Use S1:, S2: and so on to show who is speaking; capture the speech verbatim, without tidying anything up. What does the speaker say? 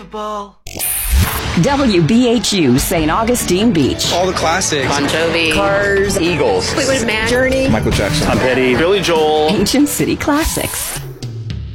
S1: Ball.
S2: W B H U Saint Augustine Beach.
S3: All the classics.
S4: Bon Jovi.
S5: Cars.
S4: Eagles.
S5: Fleetwood Mac. Journey.
S3: Michael Jackson.
S6: Tom Petty. Billy Joel.
S2: Ancient City Classics.